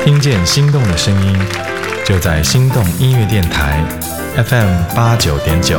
听见心动的声音，就在心动音乐电台 FM89.9。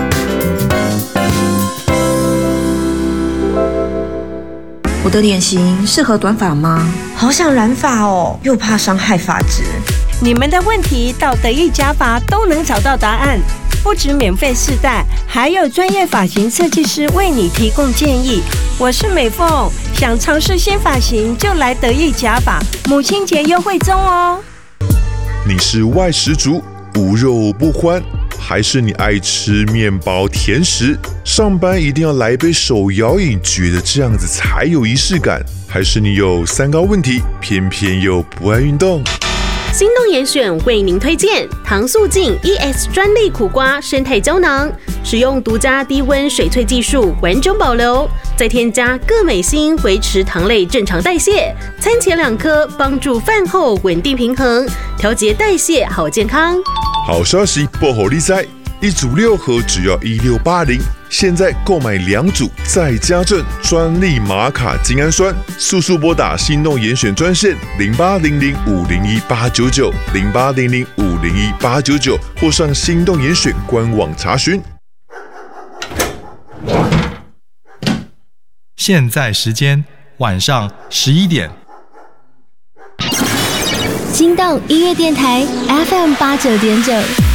我的脸型适合短发吗？好想染发哦，又怕伤害发质。 你们的问题到得意假发都能找到答案，不止免费试戴，还有专业发型设计师为你提供建议。我是美凤，想尝试新发型就来得意假发，母亲节优惠中哦。 你是外食族，无肉不欢，还是你爱吃面包甜食？上班一定要来一杯手摇饮，觉得这样子才有仪式感？还是你有三高问题，偏偏又不爱运动？ 心动严选为您推荐糖素净 ES 专利苦瓜生态胶囊，使用独家低温水萃技术，完整保留，再添加各美心，维持糖类正常代谢。餐前2颗，帮助饭后稳定平衡，调节代谢，好健康。 好消息，不好利哉！一组6盒只要1680，现在购买2组再加赠专利玛卡精氨酸，速速拨打心动严选专线0800501899 0800501899，或上心动严选官网查询。 现在时间晚上11点。 心动音乐电台 FM89.9。